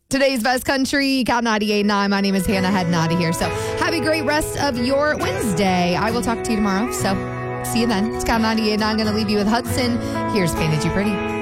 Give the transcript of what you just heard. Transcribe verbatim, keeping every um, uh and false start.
Today's Best Country, Cal ninety-eight point nine. My name is Hannah Hednadi here. So have a great rest of your Wednesday. I will talk to you tomorrow. So see you then. It's Cal ninety-eight point nine. I'm going to leave you with Hudson. Here's Painted You Pretty.